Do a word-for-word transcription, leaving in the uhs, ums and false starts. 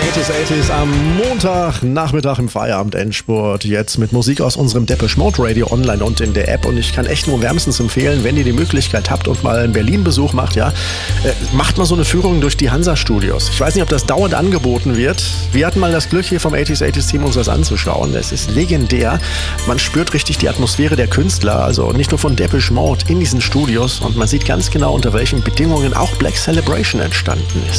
achtziger achtziger am Montagnachmittag im Feierabend-Endspurt. Jetzt mit Musik aus unserem Depeche Mode Radio online und in der App. Und ich kann echt nur wärmstens empfehlen, wenn ihr die Möglichkeit habt und mal einen Berlin-Besuch macht, ja, äh, macht mal so eine Führung durch die Hansa-Studios. Ich weiß nicht, ob das dauernd angeboten wird. Wir hatten mal das Glück, hier vom achtziger achtziger-Team uns das anzuschauen. Es ist legendär. Man spürt richtig die Atmosphäre der Künstler, also nicht nur von Depeche Mode in diesen Studios. Und man sieht ganz genau, unter welchen Bedingungen auch Black Celebration entstanden ist.